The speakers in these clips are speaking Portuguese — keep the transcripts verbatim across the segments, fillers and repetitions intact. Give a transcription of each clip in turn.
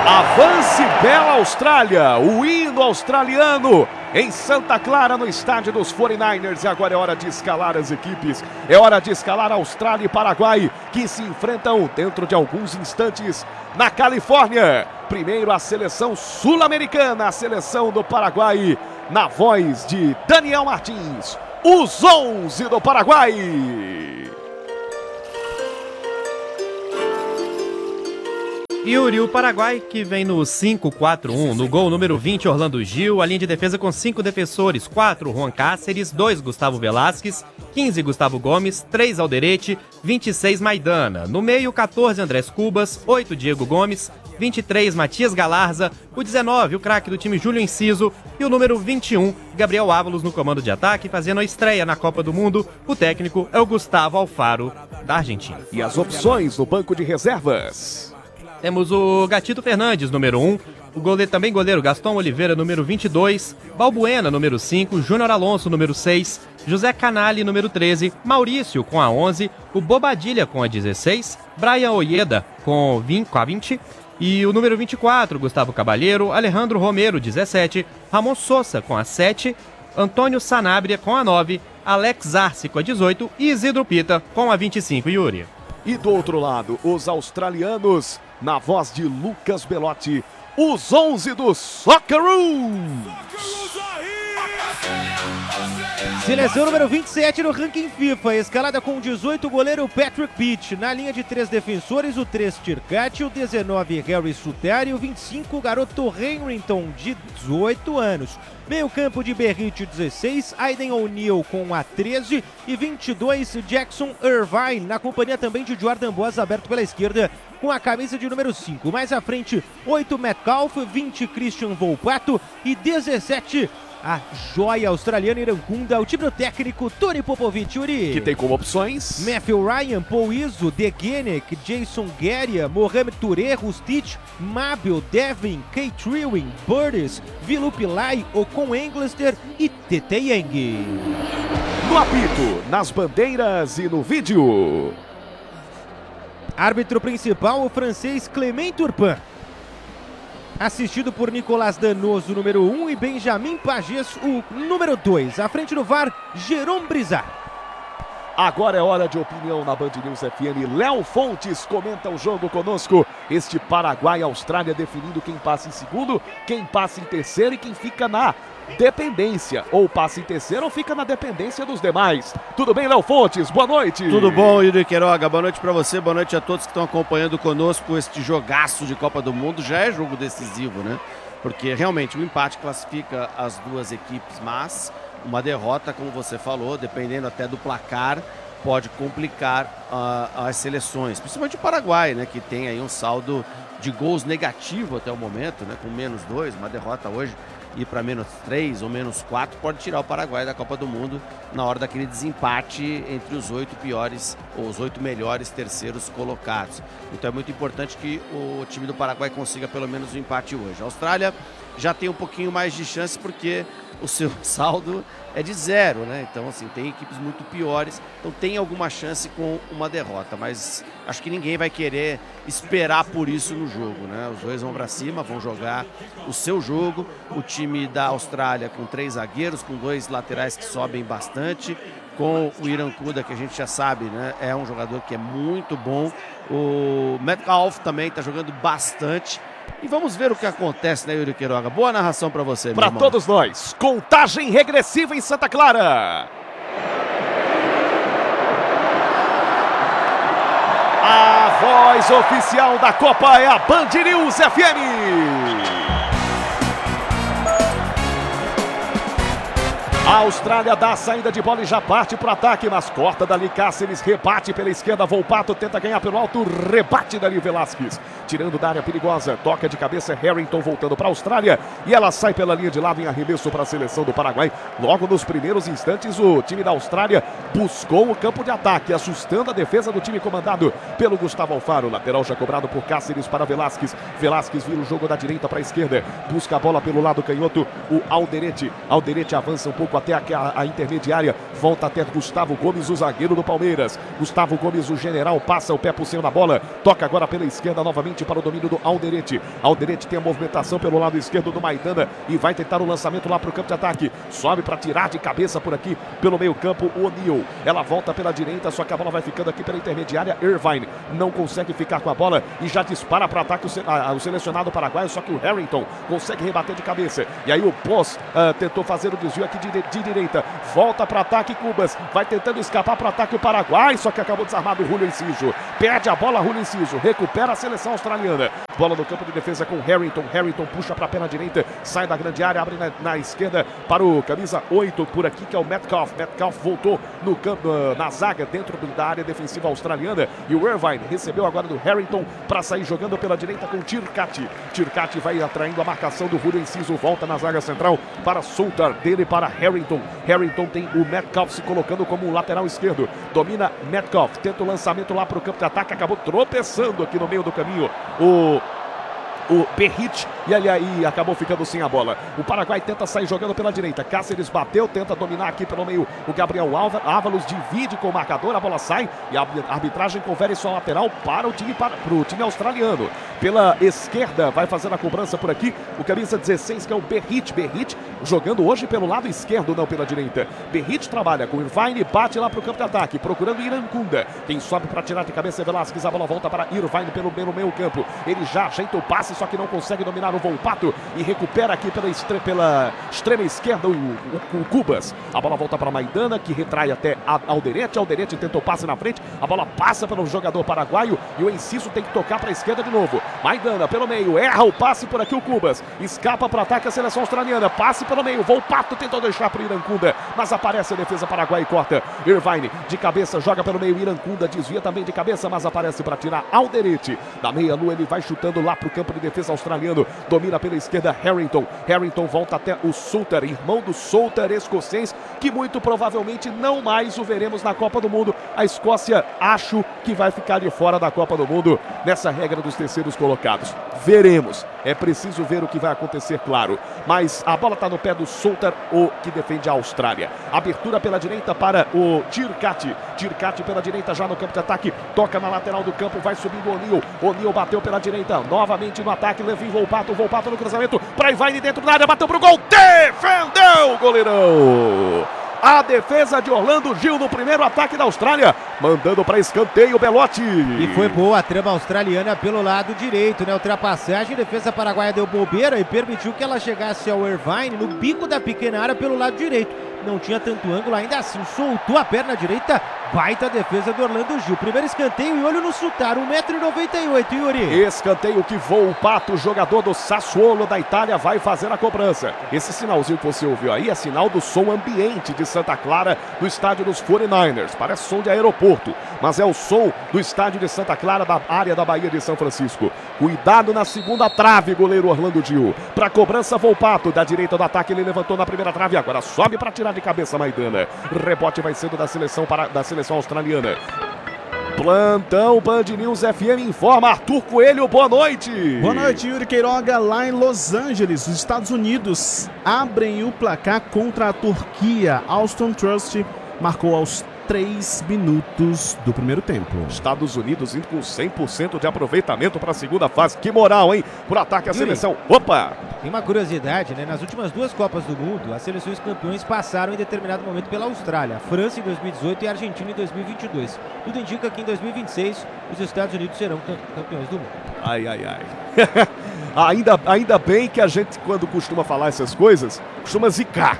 Avance bela Austrália, o hino australiano em Santa Clara, no estádio dos quarenta e nove ers. E agora é hora de escalar as equipes, é hora de escalar Austrália e Paraguai, que se enfrentam dentro de alguns instantes na Califórnia. Primeiro a seleção sul-americana, a seleção do Paraguai, na voz de Daniel Martins, os onze do Paraguai. Yuri, o Paraguai, que vem no cinco quatro um, no gol número vinte, Orlando Gil, a linha de defesa com cinco defensores, quatro Juan Cáceres, dois Gustavo Velasquez, quinze Gustavo Gomes, três Alderete, vinte e seis Maidana. No meio, quatorze Andrés Cubas, oito Diego Gomes, vinte e três Matias Galarza, o dezenove, o craque do time Júlio Enciso, e o número vinte e um, Gabriel Ávalos no comando de ataque, fazendo a estreia na Copa do Mundo. O técnico é o Gustavo Alfaro, da Argentina. E as opções no banco de reservas: temos o Gatito Fernandes, número um, o goleiro, também goleiro Gaston Oliveira, número vinte e dois, Balbuena, número cinco, Júnior Alonso, número seis, José Canali, número treze, Maurício com a onze, o Bobadilha com a dezesseis, Brian Oyeda com, vinte, com a vinte, e o número vinte e quatro, Gustavo Cabalheiro, Alejandro Romero, dezessete, Ramon Sosa com a sete, Antônio Sanabria com a nove, Alex Arce com a dezoito e Isidro Pita com a vinte e cinco, Yuri. E do outro lado, os australianos, na voz de Lucas Belotti, os onze do Socceroos. Seleção número vinte e sete no ranking FIFA, escalada com dezoito, o goleiro Patrick Pitt. Na linha de três defensores, o três Tircati, o dezenove Harry Suter e o vinte e cinco, o garoto Henrington, de dezoito anos. Meio campo de Berrite, dezesseis, Aiden O'Neill com a treze e vinte e dois, Jackson Irvine, na companhia também de Jordan Boas, aberto pela esquerda com a camisa de número cinco. Mais à frente, oito Metcalf, vinte Christian Volpato e dezessete a joia australiana Iracunda, o time do técnico Tony Popovic, Yuri. Que tem como opções Matthew Ryan, Paul Izzo, De Genek, Jason Guerra, Mohamed Touré, Rustich, Mabel, Devin, Kate Rewin, Burtis, Vilu Pillai, Ocon Englester e Tete Yang. No apito, nas bandeiras e no vídeo, árbitro principal, o francês Clément Turpin, assistido por Nicolas Danoso, número um, e Benjamin Pagés, o número dois. À frente do V A R, Jérôme Brizard. Agora é hora de opinião na Band News F M. Léo Fontes comenta o jogo conosco. Este Paraguai e Austrália definindo quem passa em segundo, quem passa em terceiro e quem fica na dependência. Ou passa em terceiro ou fica na dependência dos demais. Tudo bem, Léo Fontes? Boa noite. Tudo bom, Yuri Queiroga? Boa noite pra você, boa noite a todos que estão acompanhando conosco este jogaço de Copa do Mundo. Já é jogo decisivo, né? Porque realmente o empate classifica as duas equipes, mas uma derrota, como você falou, dependendo até do placar, pode complicar uh, as seleções. Principalmente o Paraguai, né? Que tem aí um saldo de gols negativo até o momento, né? Com menos dois, uma derrota hoje, ir para menos três ou menos quatro, pode tirar o Paraguai da Copa do Mundo na hora daquele desempate entre os oito piores ou os oito melhores terceiros colocados. Então é muito importante que o time do Paraguai consiga pelo menos um empate hoje. A Austrália já tem um pouquinho mais de chance porque o seu saldo é de zero, né? Então, assim, tem equipes muito piores, então tem alguma chance com uma derrota, mas acho que ninguém vai querer esperar por isso no jogo, né? Os dois vão para cima, vão jogar o seu jogo. O time da Austrália com três zagueiros, com dois laterais que sobem bastante, com o Iracunda, que a gente já sabe, né? É um jogador que é muito bom. O Metcalf também está jogando bastante. E vamos ver o que acontece, né, Yuri Queiroga? Boa narração para você, Para todos nós. Contagem regressiva em Santa Clara. A voz oficial da Copa é a Band News F M. A Austrália dá a saída de bola e já parte para o ataque, mas corta dali Cáceres, rebate pela esquerda, Volpato tenta ganhar pelo alto, rebate dali Velasquez, tirando da área perigosa, toca de cabeça Harrington voltando para a Austrália e ela sai pela linha de lado em arremesso para a seleção do Paraguai. Logo nos primeiros instantes o time da Austrália buscou o campo de ataque, assustando a defesa do time comandado pelo Gustavo Alfaro. Lateral já cobrado por Cáceres para Velasquez, Velasquez vira o jogo da direita para a esquerda, busca a bola pelo lado canhoto, o Alderete, Alderete avança um pouco até a, a, a intermediária, volta até Gustavo Gomes, o zagueiro do Palmeiras. Gustavo Gomes, o general, passa o pé por cima da bola, toca agora pela esquerda novamente vinte para o domínio do Alderete. Alderete tem a movimentação pelo lado esquerdo do Maidana e vai tentar o lançamento lá para o campo de ataque. Sobe para tirar de cabeça por aqui pelo meio campo o O'Neal. Ela volta pela direita, só que a bola vai ficando aqui pela intermediária. Irvine não consegue ficar com a bola e já dispara para ataque o, se, a, o selecionado paraguaio, só que o Harrington consegue rebater de cabeça. E aí o Boss uh, tentou fazer o desvio aqui de, de direita. Volta para ataque Cubas. Vai tentando escapar para ataque o Paraguai, só que acabou desarmado o Julio Enciso. Perde a bola Julio Enciso. Recupera a seleção australiana. Bola no campo de defesa com Harrington. Harrington puxa para a perna direita. Sai da grande área, abre na, na esquerda para o camisa oito por aqui, que é o Metcalf. Metcalf voltou no campo, uh, na zaga dentro da área defensiva australiana. E o Irvine recebeu agora do Harrington para sair jogando pela direita com Tircati. Tircati vai atraindo a marcação do Julio Enciso. Volta na zaga central para Soutar. Dele para Harrington. Harrington tem o Metcalf se colocando como um lateral esquerdo. Domina Metcalf. Tenta o lançamento lá para o campo de ataque. Acabou tropeçando aqui no meio do caminho. O... O Berrit, e ali aí acabou ficando sem a bola. O Paraguai tenta sair jogando pela direita. Cáceres bateu, tenta dominar aqui pelo meio. O Gabriel Ávalos divide com o marcador. A bola sai e a arbitragem confere sua lateral para o time, para, para o time australiano. Pela esquerda vai fazer a cobrança por aqui o camisa dezesseis, que é o Berrit. Berrit jogando hoje pelo lado esquerdo, não pela direita. Berrit trabalha com o Irvine, bate lá para o campo de ataque, procurando Irancunda. Quem sobe para tirar de cabeça é Velasquez. A bola volta para Irvine pelo, pelo meio campo. Ele já ajeita o passe, só que não consegue dominar o Volpato e recupera aqui pela, estre pela extrema esquerda o, o, o Cubas. A bola volta para Maidana, que retrai até Alderete. Alderete tenta o passe na frente, a bola passa pelo jogador paraguaio e o Enciso tem que tocar para a esquerda de novo. Maidana pelo meio, erra o passe por aqui o Cubas, escapa para o ataque a seleção australiana, passe pelo meio, Volpato tentou deixar para o Irancunda, mas aparece a defesa paraguaia e corta. Irvine de cabeça, joga pelo meio, Irancunda desvia também de cabeça, mas aparece para tirar Alderete. Da meia-lua ele vai chutando lá para o campo de defesa australiano, domina pela esquerda Harrington. Harrington volta até o Soutar, irmão do Soutar escocês, que muito provavelmente não mais o veremos na Copa do Mundo. A Escócia acho que vai ficar de fora da Copa do Mundo nessa regra dos terceiros colocados. Veremos. É preciso ver o que vai acontecer, claro. Mas a bola está no pé do Soutar, o que defende a Austrália. Abertura pela direita para o Tircati. Tircati pela direita já no campo de ataque. Toca na lateral do campo, vai subindo o O'Neal. O'Neal bateu pela direita. Novamente no ataque, Levin Volpato. Volpato no cruzamento para Irvine dentro da área. Bateu pro gol. Defendeu o goleirão. A defesa de Orlando Gil no primeiro ataque da Austrália, mandando para escanteio Belotti. E foi boa a trama australiana pelo lado direito, né? Ultrapassagem, defesa paraguaia deu bobeira e permitiu que ela chegasse ao Irvine no bico da pequena área pelo lado direito. Não tinha tanto ângulo, ainda assim soltou a perna direita, baita defesa do Orlando Gil. Primeiro escanteio e olho no Soutar, um metro e noventa e oito, Yuri. Escanteio que Volpato, jogador do Sassuolo da Itália, vai fazer a cobrança. Esse sinalzinho que você ouviu aí é sinal do som ambiente de Santa Clara, do estádio dos quarenta e nine ers. Parece som de aeroporto, mas é o som do estádio de Santa Clara, da área da Bahia de São Francisco. Cuidado na segunda trave, goleiro Orlando Gil. Para cobrança Volpato, da direita do ataque, ele levantou na primeira trave, agora sobe para tirar de cabeça Maidana. Rebote vai sendo da seleção, para, da seleção australiana. Plantão Band News F M informa. Arthur Coelho, boa noite. Boa noite, Yuri Queiroga. Lá em Los Angeles, os Estados Unidos abrem o placar contra a Turquia. Alston Trust marcou aos três minutos do primeiro tempo. Estados Unidos indo com cem por cento de aproveitamento para a segunda fase. Que moral, hein? Por ataque à seleção. Opa! Tem uma curiosidade, né? Nas últimas duas Copas do Mundo, as seleções campeões passaram em determinado momento pela Austrália. França em dois mil e dezoito e Argentina em dois mil e vinte e dois. Tudo indica que em dois mil e vinte e seis os Estados Unidos serão campeões do mundo. Ai, ai, ai. ainda, ainda bem que a gente, quando costuma falar essas coisas, costuma zicar.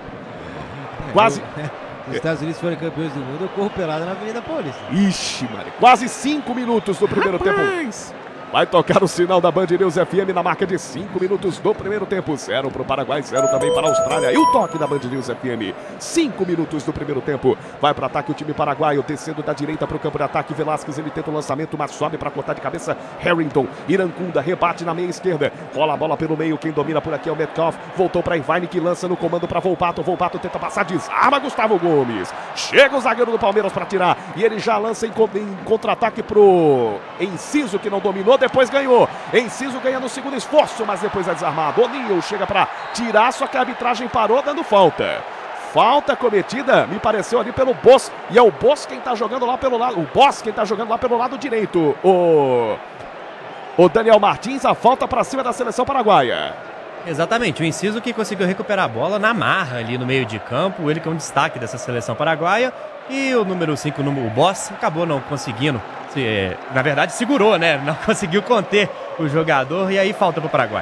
É. Quase... Os Estados Unidos forem campeões do mundo, eu corro pelado na Avenida Paulista. Ixi, Maria. Quase cinco minutos do primeiro tempo. Vai tocar o sinal da Band News F M na marca de cinco minutos do primeiro tempo. Zero para o Paraguai, zero também para a Austrália. E o toque da Band News F M. Cinco minutos do primeiro tempo. Vai para ataque o time paraguaio, descendo da direita para o campo de ataque. Velasquez, ele tenta o lançamento, mas sobe para cortar de cabeça. Harrington, Irancunda, rebate na meia esquerda. Rola a bola pelo meio, quem domina por aqui é o Metcalf. Voltou para Irvine, que lança no comando para Volpato. Volpato tenta passar, desarma Gustavo Gomes. Chega o zagueiro do Palmeiras para tirar. E ele já lança em, em contra-ataque pro Enciso, que não dominou. Depois ganhou. Enciso ganha no segundo esforço, mas depois é desarmado. O'Neal chega para tirar, só que a arbitragem parou dando falta. Falta cometida, me pareceu ali pelo Boss. E é o Boss quem tá jogando lá pelo lado. O Boss quem tá jogando lá pelo lado direito. O o Daniel Martins, a falta para cima da seleção paraguaia. Exatamente, o Inciso que conseguiu recuperar a bola na marra ali no meio de campo, ele que é um destaque dessa seleção paraguaia, e o número cinco, o Boss, acabou não conseguindo, se, na verdade segurou, né, não conseguiu conter o jogador, e aí falta para o Paraguai.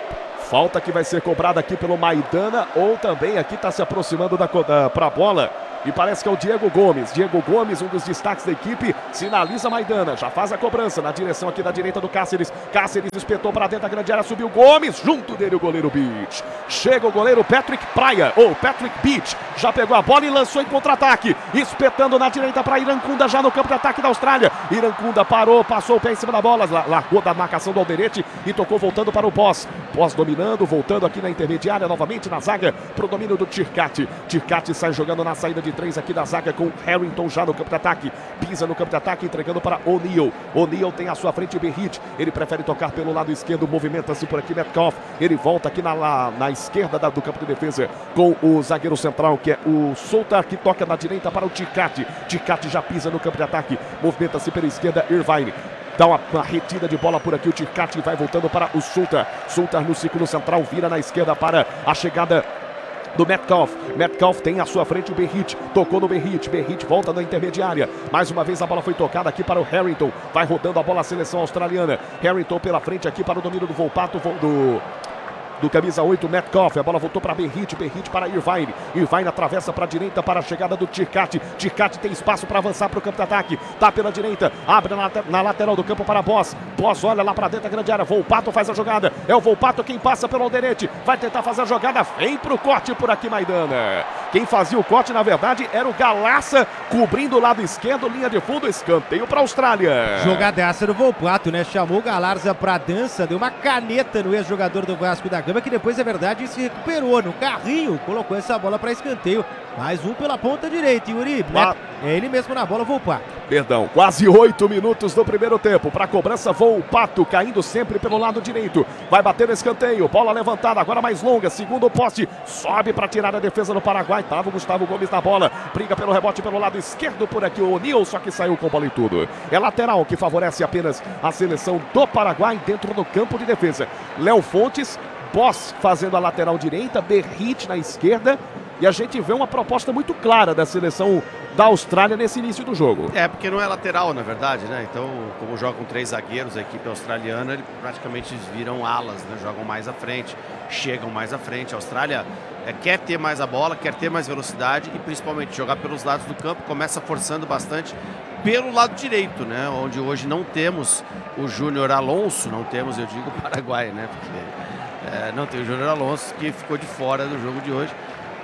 Falta que vai ser cobrada aqui pelo Maidana, ou também aqui está se aproximando da, da, para a bola. E parece que é o Diego Gomes. Diego Gomes, um dos destaques da equipe, sinaliza Maidana. Já faz a cobrança na direção aqui da direita do Cáceres. Cáceres espetou para dentro da grande área, subiu Gomes. Junto dele o goleiro Beach. Chega o goleiro Patrick Praia, ou Patrick Beach. Já pegou a bola e lançou em contra-ataque. Espetando na direita para Irancunda, já no campo de ataque da Austrália. Irancunda parou, passou o pé em cima da bola. Largou da marcação do Alderete e tocou voltando para o Pós. Pós dominando, voltando aqui na intermediária, novamente na zaga, para o domínio do Tircati. Tircati sai jogando na saída de três aqui da zaga com Harrington já no campo de ataque, pisa no campo de ataque, entregando para O'Neal. O'Neal tem à sua frente o Berrit, ele prefere tocar pelo lado esquerdo, movimenta-se por aqui Metcalf, ele volta aqui na, na, na esquerda da, do campo de defesa com o zagueiro central, que é o Soutar, que toca na direita para o Ticati. Ticati já pisa no campo de ataque, movimenta-se pela esquerda, Irvine. Dá uma, uma retida de bola por aqui, o Ticati vai voltando para o Soutar. Soutar no círculo central, vira na esquerda para a chegada do Metcalf. Metcalf tem à sua frente o Berrit, tocou no Berrit, Berrit volta na intermediária, mais uma vez a bola foi tocada aqui para o Harrington, vai rodando a bola a seleção australiana, Harrington pela frente aqui para o domínio do Volpato, do... do camisa oito, Metcalf, a bola voltou para Berrit, Berrit para Irvine, Irvine atravessa para a direita para a chegada do Tircati, Tircati tem espaço para avançar para o campo de ataque, tá pela direita, abre na, na lateral do campo para Boss, Boss olha lá para dentro da grande área, Volpato faz a jogada, é o Volpato quem passa pelo Alderete, vai tentar fazer a jogada, vem pro corte por aqui Maidana, quem fazia o corte na verdade era o Galaça, cobrindo o lado esquerdo, linha de fundo, escanteio para a Austrália. Jogadaça do Volpato, né, chamou o Galarza pra dança, deu uma caneta no ex-jogador do Vasco da Gama, que depois, é verdade, se recuperou no carrinho, colocou essa bola para escanteio. Mais um pela ponta direita, Yuri. Ah. É ele mesmo na bola, Volpato. Perdão, quase oito minutos do primeiro tempo. Para a cobrança, Volpato caindo sempre pelo lado direito. Vai bater no escanteio, bola levantada, agora mais longa. Segundo poste, sobe para tirar a defesa do Paraguai. Tava o Gustavo Gomes na bola. Briga pelo rebote pelo lado esquerdo por aqui o O'Neal, só que saiu com bola e tudo. É lateral que favorece apenas a seleção do Paraguai dentro do campo de defesa. Léo Fontes, Boss fazendo a lateral direita, Berrit na esquerda. E a gente vê uma proposta muito clara da seleção da Austrália nesse início do jogo. É, porque não é lateral, na verdade, né? Então, como joga com três zagueiros, a equipe australiana, ele, praticamente eles viram alas, né? Jogam mais à frente, chegam mais à frente. A Austrália é, quer ter mais a bola, quer ter mais velocidade e principalmente jogar pelos lados do campo, começa forçando bastante pelo lado direito, né? Onde hoje não temos o Júnior Alonso, não temos, eu digo, o Paraguai, né? Porque é, não tem o Júnior Alonso, que ficou de fora do jogo de hoje.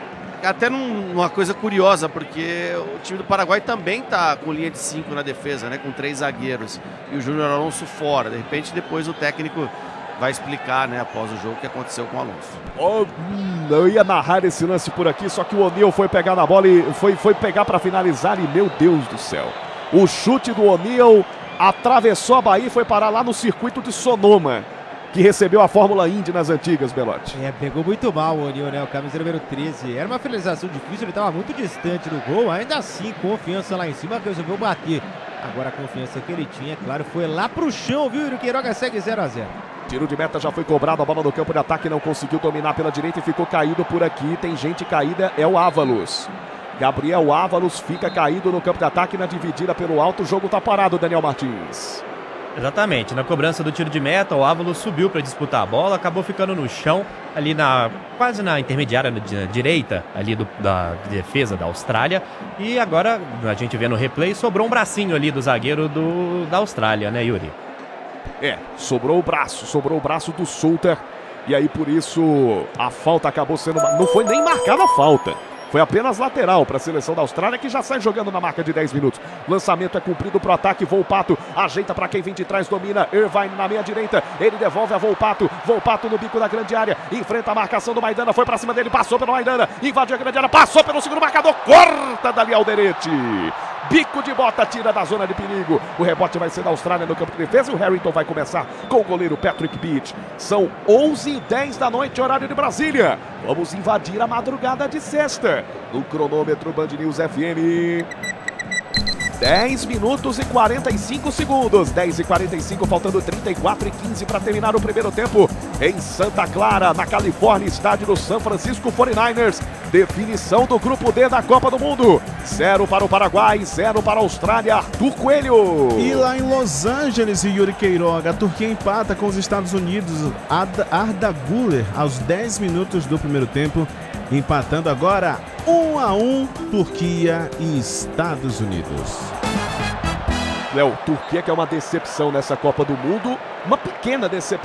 Até num, numa coisa curiosa, porque o time do Paraguai também está com linha de cinco na defesa, né? Com três zagueiros e o Júnior Alonso fora. De repente, depois o técnico vai explicar, né, após o jogo, o que aconteceu com o Alonso. Oh, hum, eu ia narrar esse lance por aqui, só que o O'Neal foi pegar na bola e foi, foi pegar para finalizar e, meu Deus do céu, o chute do O'Neal atravessou a Bahia e foi parar lá no circuito de Sonoma, que recebeu a Fórmula Indy nas antigas, Belotti. É, pegou muito mal o O'Neal, né? O camisa número treze. Era uma finalização difícil, ele estava muito distante do gol. Ainda assim, confiança lá em cima, resolveu bater. Agora a confiança que ele tinha, claro, foi lá pro chão, viu? E o Queiroga segue zero a zero. Tiro de meta já foi cobrado, a bola no campo de ataque não conseguiu dominar pela direita e ficou caído por aqui. Tem gente caída, é o Ávalos. Gabriel Ávalos fica caído no campo de ataque na dividida pelo alto. O jogo tá parado, Daniel Martins. Exatamente, na cobrança do tiro de meta, o Ávalos subiu para disputar a bola, acabou ficando no chão, ali na quase na intermediária na direita, ali do, da defesa da Austrália, e agora a gente vê no replay, sobrou um bracinho ali do zagueiro do, da Austrália, né, Yuri? É, sobrou o braço, sobrou o braço do Soutar, e aí por isso a falta acabou sendo, não foi nem marcada a falta. Foi apenas lateral para a seleção da Austrália, que já sai jogando na marca de dez minutos. Lançamento é cumprido para o ataque. Volpato ajeita para quem vem de trás, domina. Irvine na meia direita. Ele devolve a Volpato. Volpato no bico da grande área. Enfrenta a marcação do Maidana. Foi para cima dele, passou pelo Maidana. Invadiu a grande área, passou pelo segundo marcador. Corta dali Alderete. Bico de bota, tira da zona de perigo. O rebote vai ser da Austrália no campo de defesa. E o Harrington vai começar com o goleiro Patrick Beach. São onze e dez da noite, horário de Brasília. Vamos invadir a madrugada de sexta. No cronômetro Band News F M. dez minutos e quarenta e cinco segundos. dez e quarenta e cinco, faltando trinta e quatro e quinze para terminar o primeiro tempo. Em Santa Clara, na Califórnia, estádio do San Francisco forty-niners. Definição do grupo D da Copa do Mundo. Zero para o Paraguai, zero para a Austrália. Arthur Coelho. E lá em Los Angeles, Yuri Queiroga, a Turquia empata com os Estados Unidos. Arda, Arda Güler aos dez minutos do primeiro tempo. Empatando agora um a um, Turquia e Estados Unidos. Léo, Turquia que é uma decepção nessa Copa do Mundo. Uma pequena decepção.